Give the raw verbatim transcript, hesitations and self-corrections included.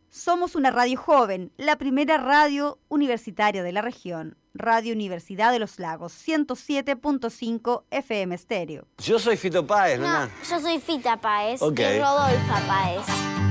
Somos una radio joven, la primera radio universitaria de la región. Radio Universidad de los Lagos, ciento siete punto cinco F M estéreo. Yo soy Fito Páez, No, ¿no? yo soy Fita Páez Ok. y Rodolfa Páez.